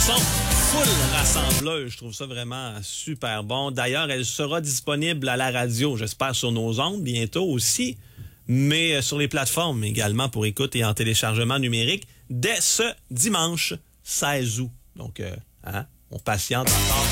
chanson full rassembleuse. Je trouve ça vraiment super bon. D'ailleurs, elle sera disponible à la radio, j'espère, sur nos ondes bientôt aussi, mais sur les plateformes également pour écoute et en téléchargement numérique dès ce dimanche 16 août. Donc, on patiente encore.